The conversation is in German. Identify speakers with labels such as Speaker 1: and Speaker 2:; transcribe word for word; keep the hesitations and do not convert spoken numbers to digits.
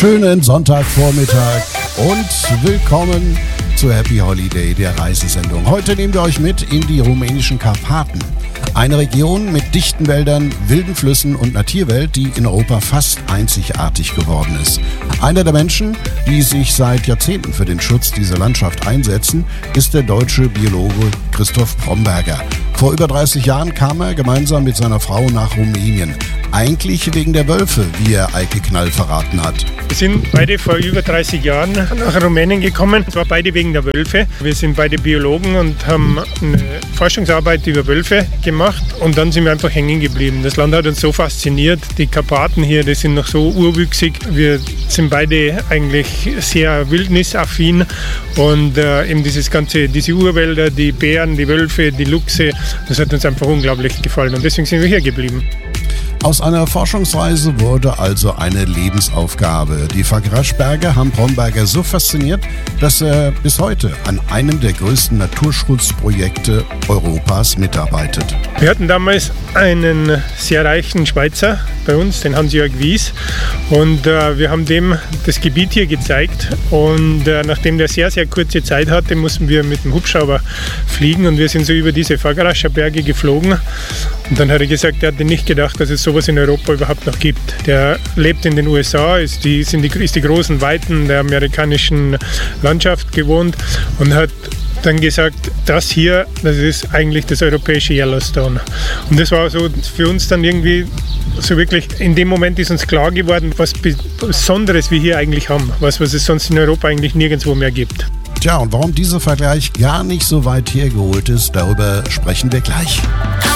Speaker 1: Schönen Sonntagvormittag und willkommen zu Happy Holiday, der Reisesendung. Heute nehmen wir euch mit in die rumänischen Karpaten. Eine Region mit dichten Wäldern, wilden Flüssen und einer Tierwelt, die in Europa fast einzigartig geworden ist. Einer der Menschen, die sich seit Jahrzehnten für den Schutz dieser Landschaft einsetzen, ist der deutsche Biologe Christoph Bromberger. Vor über dreißig Jahren kam er gemeinsam mit seiner Frau nach Rumänien. Eigentlich wegen der Wölfe, wie er Eike Knall verraten hat.
Speaker 2: Wir sind beide vor über dreißig Jahren nach Rumänien gekommen. Es war beide wegen der Wölfe. Wir sind beide Biologen und haben eine Forschungsarbeit über Wölfe gemacht. Und dann sind wir einfach hängen geblieben. Das Land hat uns so fasziniert. Die Karpaten hier, die sind noch so urwüchsig. Wir sind beide eigentlich sehr wildnisaffin. Und äh, eben dieses ganze, diese Urwälder, die Bären, die Wölfe, die Luchse, das hat uns einfach unglaublich gefallen. Und deswegen sind wir hier geblieben.
Speaker 1: Aus einer Forschungsreise wurde also eine Lebensaufgabe. Die Fagraschberge haben Bromberger so fasziniert, dass er bis heute an einem der größten Naturschutzprojekte Europas mitarbeitet.
Speaker 2: Wir hatten damals einen sehr reichen Schweizer bei uns, den Hans-Jörg Wies. Und äh, wir haben dem das Gebiet hier gezeigt. Und äh, nachdem der sehr, sehr kurze Zeit hatte, mussten wir mit dem Hubschrauber fliegen. Und wir sind so über diese Fagrascher Berge geflogen. Und dann hat er gesagt, er hatte nicht gedacht, dass es sowas in Europa überhaupt noch gibt. Der lebt in den U S A, ist die, sind die, ist die großen Weiten der amerikanischen Landschaft gewohnt und hat dann gesagt, das hier, das ist eigentlich das europäische Yellowstone. Und das war so für uns dann irgendwie so wirklich, in dem Moment ist uns klar geworden, was Besonderes wir hier eigentlich haben, was, was es sonst in Europa eigentlich nirgendwo mehr gibt.
Speaker 1: Tja, und warum dieser Vergleich gar nicht so weit hergeholt ist, darüber sprechen wir gleich.